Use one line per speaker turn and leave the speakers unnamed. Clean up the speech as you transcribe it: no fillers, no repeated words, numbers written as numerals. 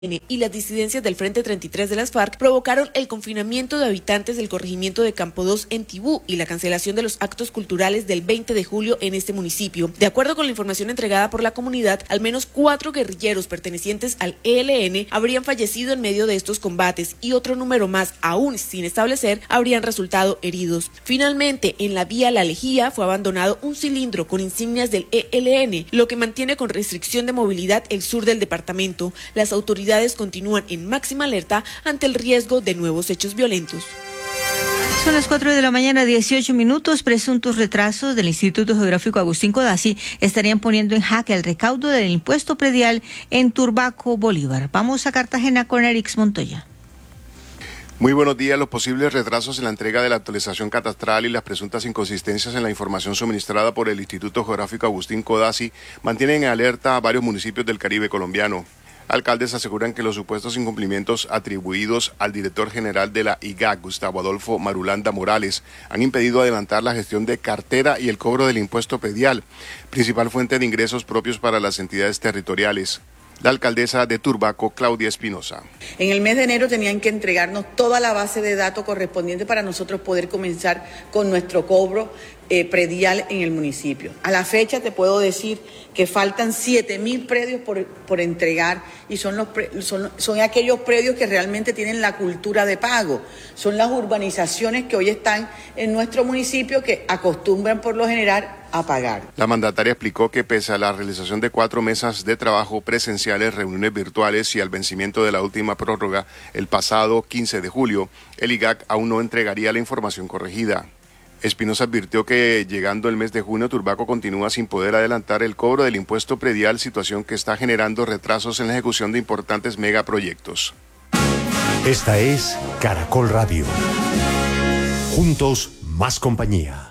y las disidencias del Frente 33 de las FARC provocaron el confinamiento de habitantes del corregimiento de Campo 2 en Tibú y la cancelación de los actos culturales del 20 de julio en este municipio. De acuerdo con la información entregada por la comunidad, al menos 4 guerrilleros pertenecientes al ELN habrían fallecido en medio de estos combates y otro número más, aún sin establecer, habrían resultado heridos. Finalmente, en la vía La Lejía fue abandonado un cilindro con insignias del ELN, lo que mantiene con restricción de movilidad el sur del departamento. Las autoridades continúan en máxima alerta ante el riesgo de nuevos hechos violentos.
Son las 4 de la mañana, 18 minutos. Presuntos retrasos del Instituto Geográfico Agustín Codazzi estarían poniendo en jaque el recaudo del impuesto predial en Turbaco, Bolívar. Vamos a Cartagena con Erix Montoya.
Muy buenos días. Los posibles retrasos en la entrega de la actualización catastral y las presuntas inconsistencias en la información suministrada por el Instituto Geográfico Agustín Codazzi mantienen en alerta a varios municipios del Caribe colombiano. Alcaldes aseguran que los supuestos incumplimientos atribuidos al director general de la IGAC, Gustavo Adolfo Marulanda Morales, han impedido adelantar la gestión de cartera y el cobro del impuesto predial, principal fuente de ingresos propios para las entidades territoriales. La alcaldesa de Turbaco, Claudia Espinosa.
En el mes de enero tenían que entregarnos toda la base de datos correspondiente para nosotros poder comenzar con nuestro cobro predial en el municipio. A la fecha te puedo decir que faltan 7.000 predios por entregar y son aquellos predios que realmente tienen la cultura de pago. Son las urbanizaciones que hoy están en nuestro municipio que acostumbran por lo general a pagar.
La mandataria explicó que pese a la realización de 4 mesas de trabajo presenciales, reuniones virtuales y al vencimiento de la última prórroga el pasado 15 de julio, el IGAC aún no entregaría la información corregida. Espinosa advirtió que llegando el mes de junio, Turbaco continúa sin poder adelantar el cobro del impuesto predial, situación que está generando retrasos en la ejecución de importantes megaproyectos.
Esta es Caracol Radio. Juntos, más compañía.